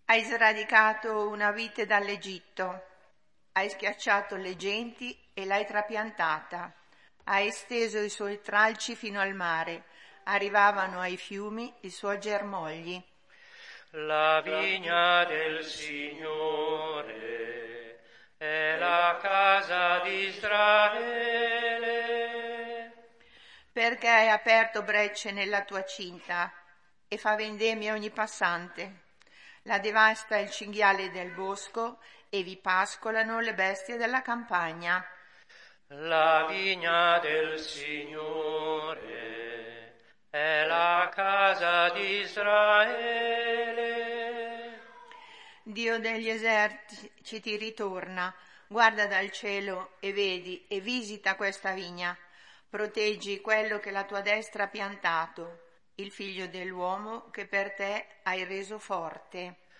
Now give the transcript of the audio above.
Hai sradicato una vite dall'Egitto, hai schiacciato le genti e l'hai trapiantata, hai esteso i suoi tralci fino al mare, arrivavano ai fiumi i suoi germogli. La vigna del Signore è la casa di Israele. Perché hai aperto brecce nella tua cinta e fa vendemmia ogni passante. La devasta il cinghiale del bosco e vi pascolano le bestie della campagna. La vigna del Signore è la casa di Israele. Dio degli eserciti ritorna, guarda dal cielo e vedi e visita questa vigna. Proteggi quello che la tua destra ha piantato, il figlio dell'uomo che per te hai reso forte.